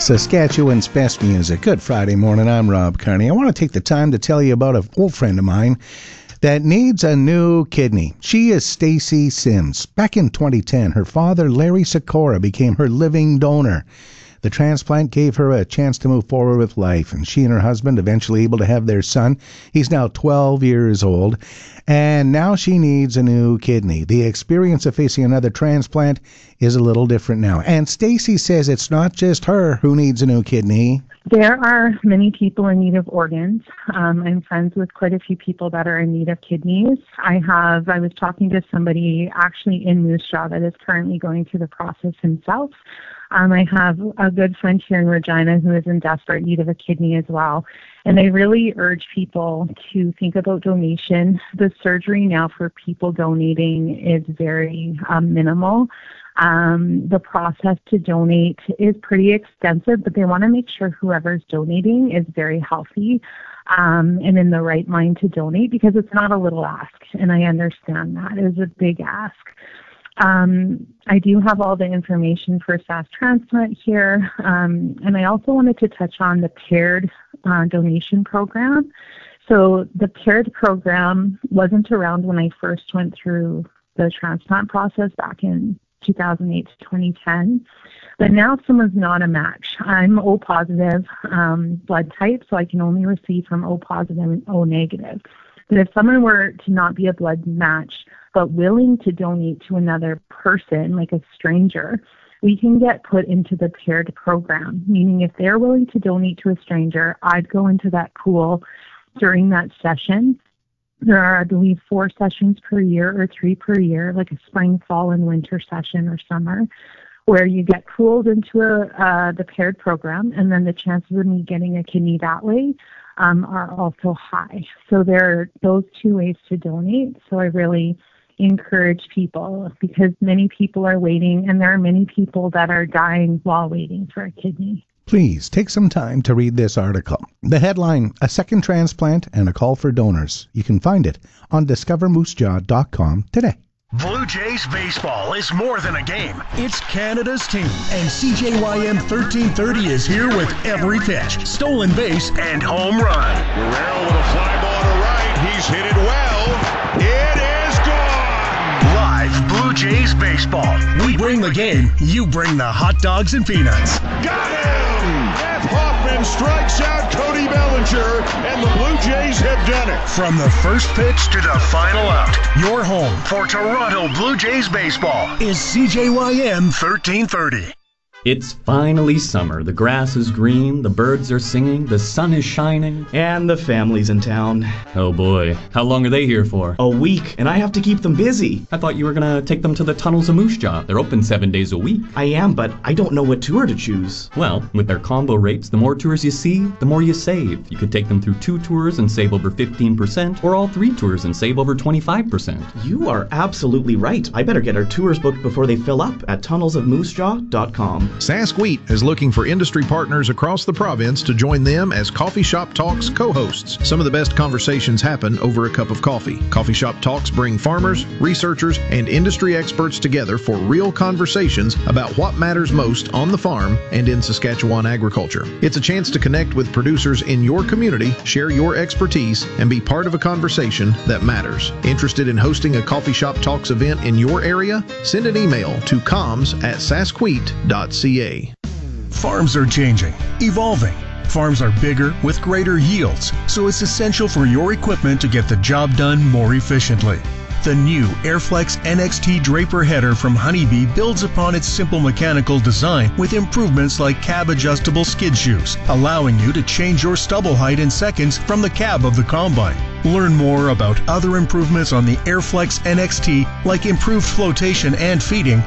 Saskatchewan's best music. Good Friday morning. I'm Rob Carney. I want to take the time to tell you about an old friend of mine that needs a new kidney. She is Stacy Sims. Back in 2010, her father, Larry Sikora, became her living donor. The transplant gave her a chance to move forward with life, and she and her husband eventually able to have their son. He's now 12 years old, and now she needs a new kidney. The experience of facing another transplant is a little different now. And Stacy says it's not just her who needs a new kidney. There are many people in need of organs. I'm friends with quite a few people that are in need of kidneys. I was talking to somebody actually in Moose Jaw that is currently going through the process himself. I have a good friend here in Regina who is in desperate need of a kidney as well. And I really urge people to think about donation. The surgery now for people donating is very minimal. The process to donate is pretty extensive, but they want to make sure whoever's donating is very healthy and in the right mind to donate, because it's not a little ask, and I understand that. It is a big ask. I do have all the information for SAS Transplant here, and I also wanted to touch on the paired donation program. So the paired program wasn't around when I first went through the transplant process back in 2008 to 2010, but now if someone's not a match, I'm O positive blood type, so I can only receive from O positive and O negative. But if someone were to not be a blood match, but willing to donate to another person, like a stranger, we can get put into the paired program, meaning if they're willing to donate to a stranger, I'd go into that pool during that session. There are, I believe, 4 sessions per year or 3 per year, like a spring, fall, and winter session or summer, where you get pooled into the paired program, and then the chances of me getting a kidney that way are also high. So there are those 2 ways to donate. So I really encourage people, because many people are waiting, and there are many people that are dying while waiting for a kidney. Please take some time to read this article. The headline, A Second Transplant and a Call for Donors. You can find it on discovermoosejaw.com today. Blue Jays baseball is more than a game. It's Canada's team. And CJYM 1330 is here with every pitch, stolen base, and home run. Guerrero with a fly ball to right. He's hit it well. It is gone. Live Blue Jays baseball. We bring the game. You bring the hot dogs and peanuts. Got him! Jeff Hoffman strikes out Cody Bellinger, and the Blue Jays have done it. From the first pitch to the final out, your home for Toronto Blue Jays baseball is CJYM 1330. It's finally summer. The grass is green, the birds are singing, the sun is shining. And the family's in town. Oh boy, how long are they here for? A week, and I have to keep them busy. I thought you were gonna take them to the tunnels of Moose Jaw. They're open 7 days a week. I am, but I don't know what tour to choose. Well, with their combo rates, the more tours you see, the more you save. You could take them through 2 tours and save over 15%, or all 3 tours and save over 25%. You are absolutely right. I better get our tours booked before they fill up at tunnelsofmoosejaw.com. Sask Wheat is looking for industry partners across the province to join them as Coffee Shop Talks co-hosts. Some of the best conversations happen over a cup of coffee. Coffee Shop Talks bring farmers, researchers, and industry experts together for real conversations about what matters most on the farm and in Saskatchewan agriculture. It's a chance to connect with producers in your community, share your expertise, and be part of a conversation that matters. Interested in hosting a Coffee Shop Talks event in your area? Send an email to comms@saskwheat.ca. Farms are changing, evolving. Farms are bigger with greater yields, so it's essential for your equipment to get the job done more efficiently. The new Airflex NXT Draper header from Honeybee builds upon its simple mechanical design with improvements like cab adjustable skid shoes, allowing you to change your stubble height in seconds from the cab of the combine. Learn more about other improvements on the Airflex NXT, like improved flotation and feeding,